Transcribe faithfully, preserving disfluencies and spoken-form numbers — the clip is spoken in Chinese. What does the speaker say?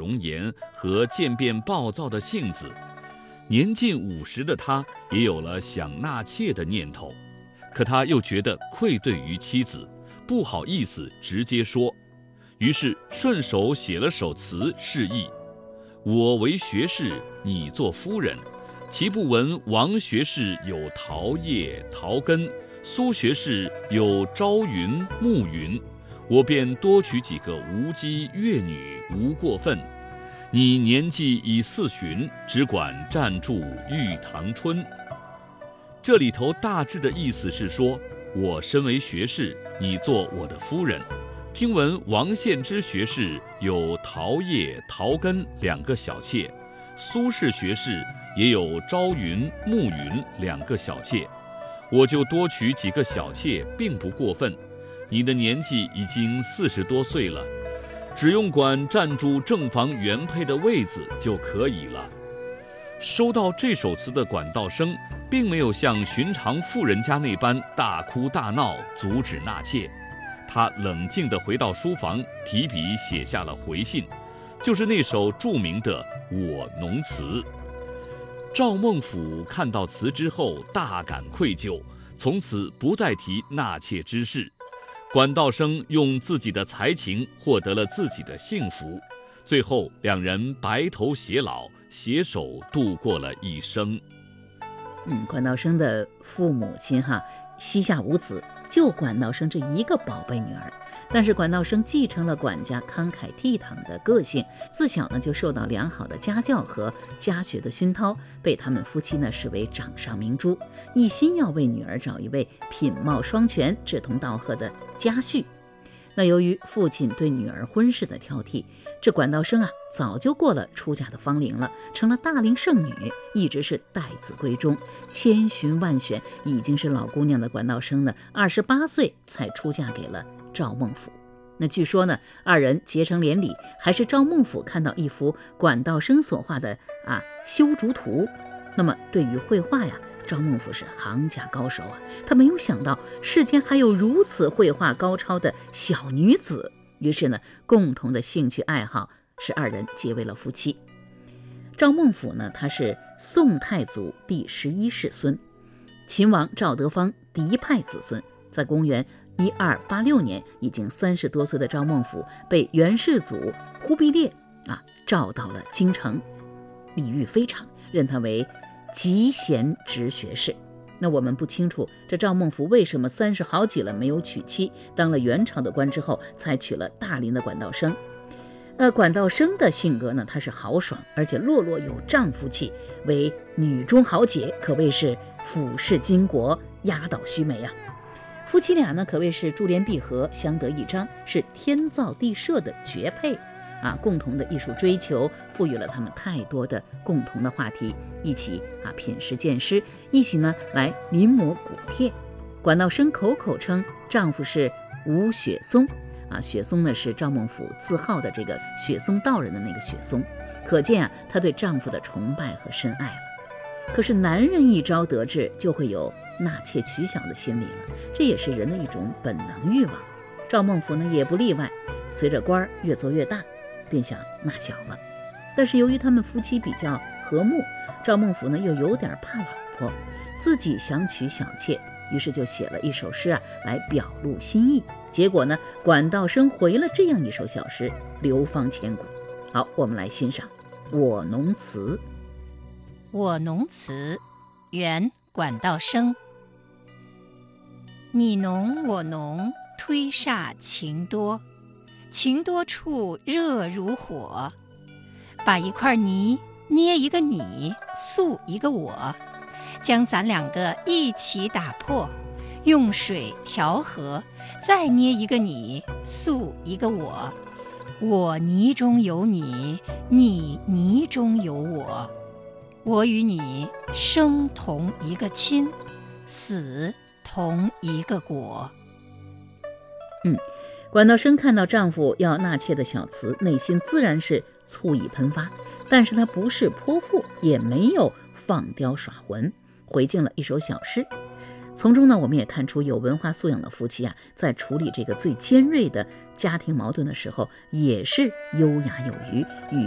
容颜和渐变暴躁的性子。年近五十的他也有了想纳妾的念头，可他又觉得愧对于妻子，不好意思直接说，于是顺手写了首词示意：我为学士，你做夫人。其不闻王学士有桃叶桃根，苏学士有朝云暮云，我便多娶几个无姬越女，无过分。你年纪已四旬，只管暂住玉堂春。这里头大致的意思是说，我身为学士，你做我的夫人。听闻王献之学士有桃叶桃根两个小妾，苏轼学士也有朝云暮云两个小妾，我就多娶几个小妾，并不过分。你的年纪已经四十多岁了，只用管占住正房原配的位子就可以了。收到这首词的管道生，并没有像寻常富人家那般大哭大闹阻止纳妾，他冷静地回到书房，提笔写下了回信，就是那首著名的《我农词》。赵孟俯看到词之后大感愧疚，从此不再提纳妾之事。管道生用自己的才情获得了自己的幸福，最后两人白头偕老，携手度过了一生。 嗯，管道生的父母亲哈膝下无子，就管道生这一个宝贝女儿。但是管道生继承了管家慷慨倜傥的个性，自小呢就受到良好的家教和家学的熏陶，被他们夫妻呢视为掌上明珠，一心要为女儿找一位品貌双全、志同道合的家婿。那由于父亲对女儿婚事的挑剔，这管道生啊早就过了出嫁的芳龄了，成了大龄剩女，一直是待字闺中。千寻万选，已经是老姑娘的管道生呢，二十八岁才出嫁给了赵孟俯。那据说呢，二人结成连理，还是赵孟俯看到一幅管道生所画的啊修竹图。那么对于绘画呀，赵孟俯是行家高手啊，他没有想到世间还有如此绘画高超的小女子。于是呢，共同的兴趣爱好使二人结为了夫妻。赵孟俯呢，他是宋太祖第十一世孙，秦王赵德芳嫡派子孙。在公元一二八六年，已经三十多岁的赵孟俯被元世祖忽必烈啊召到了京城，礼遇非常，任他为极贤直学士。那我们不清楚这赵孟俯为什么三十好几了没有娶妻，当了元朝的官之后才娶了大龄的管道生。呃，管道生的性格呢，他是豪爽，而且落落有丈夫气，为女中豪杰，可谓是俯视巾帼，压倒须眉啊。夫妻俩呢，可谓是珠联璧合，相得益彰，是天造地设的绝配啊！共同的艺术追求赋予了他们太多的共同的话题，一起啊品诗鉴诗，一起呢来临摹古帖。管道生口口称丈夫是吴雪松啊，雪松呢是赵孟俯自号的这个雪松道人的那个雪松，可见啊她对丈夫的崇拜和深爱了。可是男人一朝得志，就会有纳妾取小的心理了，这也是人的一种本能欲望。赵孟俯呢也不例外，随着官越做越大，便想纳小了。但是由于他们夫妻比较和睦，赵孟俯呢又有点怕老婆，自己想娶小妾，于是就写了一首诗啊来表露心意。结果呢，管道生回了这样一首小诗，流芳千古。好，我们来欣赏《我农词》。 《我农词》原管道生。你侬我侬，推煞情多，情多处热如火。把一块泥捏一个你，塑一个我，将咱两个一起打破，用水调和，再捏一个你，塑一个我。我泥中有你，你泥中有我。我与你生同一个亲，死同一个果。 嗯，管道生看到丈夫要纳妾的小词，内心自然是醋意喷发，但是他不是泼妇，也没有放刁耍浑，回敬了一首小诗。从中呢，我们也看出有文化素养的夫妻啊，在处理这个最尖锐的家庭矛盾的时候，也是优雅有余，与